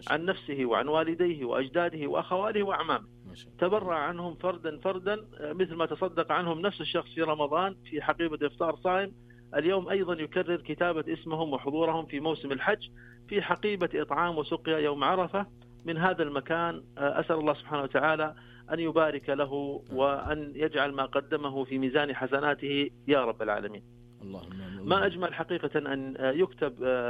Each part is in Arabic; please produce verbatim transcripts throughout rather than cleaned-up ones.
عن نفسه وعن والديه وأجداده وأخواله وأعمامه، تبرع عنهم فردا فردا مثل ما تصدق عنهم نفس الشخص في رمضان في حقيبة إفطار صائم. اليوم أيضا يكرر كتابة اسمهم وحضورهم في موسم الحج في حقيبة إطعام وسقيا يوم عرفة من هذا المكان. أسأل الله سبحانه وتعالى أن يبارك له وأن يجعل ما قدمه في ميزان حسناته يا رب العالمين. اللهم ما أجمل حقيقة أن يكتب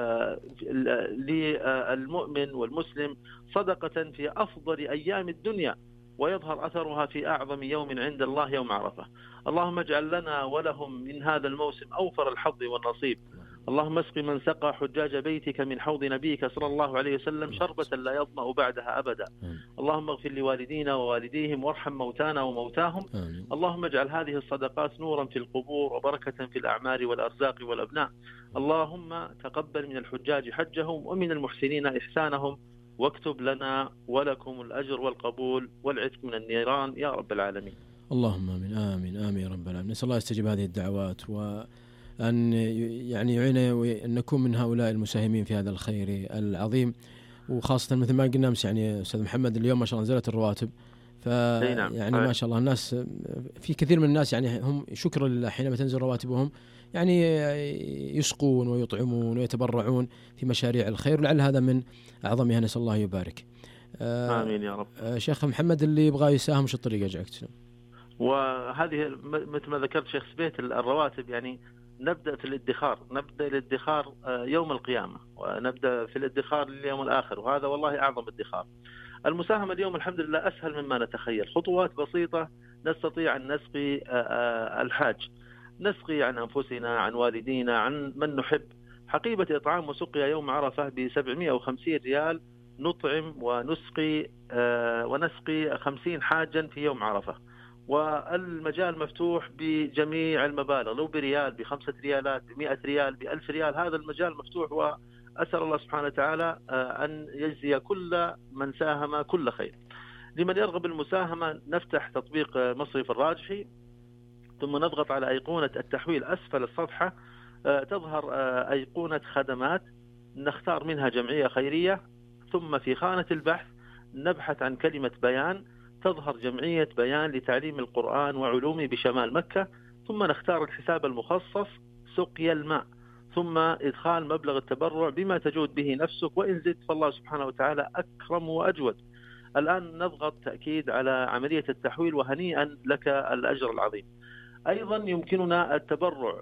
للمؤمن والمسلم صدقة في أفضل أيام الدنيا ويظهر أثرها في أعظم يوم عند الله يوم عرفة. اللهم اجعل لنا ولهم من هذا الموسم أوفر الحظ والنصيب. اللهم اسق من سقى حجاج بيتك من حوض نبيك صلى الله عليه وسلم شربة لا يظمأ بعدها أبدا. اللهم اغفر لوالدينا ووالديهم وارحم موتانا وموتاهم. اللهم اجعل هذه الصدقات نورا في القبور وبركة في الأعمار والأرزاق والأبناء. اللهم تقبل من الحجاج حجهم ومن المحسنين إحسانهم، واكتب لنا ولكم الأجر والقبول والعتق من النيران يا رب العالمين. اللهم آمين آمين آمين يا رب العالمين. نسأل الله يستجيب هذه الدعوات وأن يعني يعيننا وأن نكون من هؤلاء المساهمين في هذا الخير العظيم، وخاصة مثل ما قلنا أمس يعني أستاذ محمد اليوم ما شاء الله نزلت الرواتب، فيعني ما شاء الله الناس في كثير من الناس يعني هم شكرا لله حينما تنزل رواتبهم يعني يسقون ويطعمون ويتبرعون في مشاريع الخير، ولعل هذا من أعظمها. نسأل الله يبارك. آمين يا رب. شيخ محمد اللي يبغى يساهم شو الطريقة جاك تسلم؟ وهذه مثل ما ذكرت شيخ سبيت الرواتب يعني نبدأ في الادخار، نبدأ الادخار يوم القيامة ونبدأ في الادخار لليوم الآخر، وهذا والله أعظم ادخار. المساهمة اليوم الحمد لله أسهل مما نتخيل، خطوات بسيطة نستطيع أن نسقي الحاج، نسقي عن أنفسنا عن والدينا عن من نحب. حقيبة إطعام وسقيا يوم عرفة بسبعمائة وخمسين ريال نطعم ونسقي ونسقي خمسين حاجا في يوم عرفة، والمجال مفتوح بجميع المبالغ، لو بريال بخمسة ريالات بمئة ريال بألف ريال، هذا المجال مفتوح، وأسأل الله سبحانه وتعالى أن يجزي كل من ساهم كل خير. لمن يرغب المساهمة نفتح تطبيق مصرف الراجحي، ثم نضغط على أيقونة التحويل أسفل الصفحة، تظهر أيقونة خدمات، نختار منها جمعية خيرية، ثم في خانة البحث نبحث عن كلمة بيان، تظهر جمعية بيان لتعليم القرآن وعلومه بشمال مكة، ثم نختار الحساب المخصص سقيا الماء، ثم إدخال مبلغ التبرع بما تجود به نفسك، وإن زدت فالله سبحانه وتعالى أكرم وأجود. الآن نضغط تأكيد على عملية التحويل، وهنيئا لك الأجر العظيم. أيضا يمكننا التبرع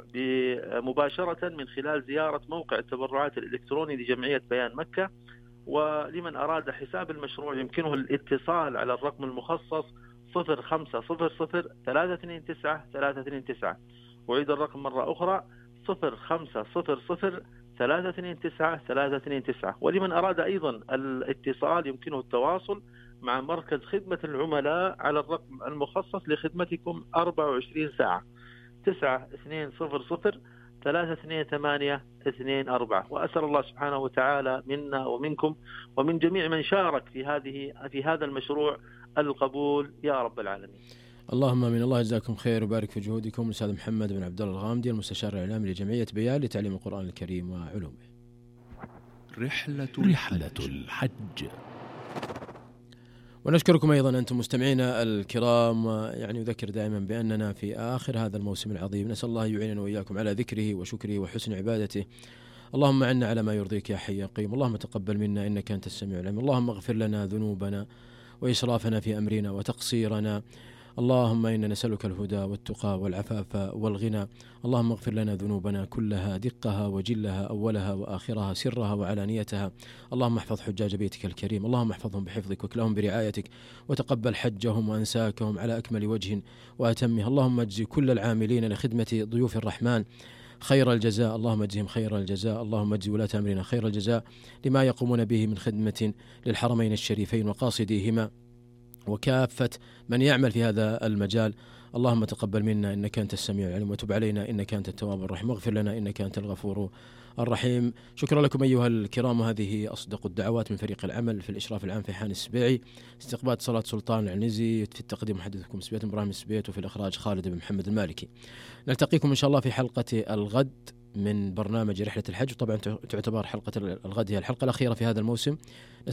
مباشرة من خلال زيارة موقع التبرعات الإلكتروني لجمعية بيان مكة، ولمن أراد حساب المشروع يمكنه الاتصال على الرقم المخصص صفر خمسة صفر صفر ثلاثة اثنين تسعة ثلاثة اثنين تسعة. أعيد الرقم مرة أخرى صفر خمسة صفر صفر ثلاثة اثنين تسعة ثلاثة اثنين تسعة. ولمن أراد أيضا الاتصال يمكنه التواصل مع مركز خدمة العملاء على الرقم المخصص لخدمتكم أربعة وعشرين ساعة تسعة اثنين صفر صفر ثلاثة اثنين ثمانية اثنين أربعة. وأسأل الله سبحانه وتعالى منا ومنكم ومن جميع من شارك في هذه في هذا المشروع القبول يا رب العالمين. اللهم آمين. الله يجزاكم خير ويبارك في جهودكم. الأستاذ محمد بن عبد الله الغامدي المستشار الإعلامي لجمعية بيان لتعليم القرآن الكريم وعلومه. رحلة رحلة الحج. ونشكركم أيضا أنتم مستمعينا الكرام، يعني أذكر دائما بأننا في آخر هذا الموسم العظيم، نسأل الله يعيننا وإياكم على ذكره وشكره وحسن عبادته. اللهم عنا على ما يرضيك يا حي يا قيوم. اللهم تقبل منا إنك أنت السميع العليم. اللهم اغفر لنا ذنوبنا وإسرافنا في أمرنا وتقصيرنا. اللهم إنا نسألك الهدى والتقى والعفاف والغنى. اللهم اغفر لنا ذنوبنا كلها دقها وجلها أولها وآخرها سرها وعلانيتها. اللهم احفظ حجاج بيتك الكريم، اللهم احفظهم بحفظك وكلهم برعايتك، وتقبل حجهم وأنساكهم على أكمل وجه وأتمه. اللهم اجزي كل العاملين لخدمة ضيوف الرحمن خير الجزاء، اللهم اجزهم خير الجزاء. اللهم اجزي ولاة أمرنا خير الجزاء لما يقومون به من خدمة للحرمين الشريفين وقاصديهما وكافة من يعمل في هذا المجال. اللهم تقبل منا إنك أنت السميع العليم، وتب علينا إنك أنت التواب الرحيم، واغفر لنا إنك أنت الغفور الرحيم. شكرا لكم أيها الكرام، وهذه أصدق الدعوات من فريق العمل في الإشراف العام في حان السبيعي، استقبال صلاة سلطان العنزي، في التقديم محدثكم سبيت إبراهيم السبيت، وفي الإخراج خالد بن محمد المالكي. نلتقيكم إن شاء الله في حلقة الغد من برنامج رحلة الحج، طبعا تعتبر حلقة الغد هي الحلقة الأخيرة في هذا الموسم.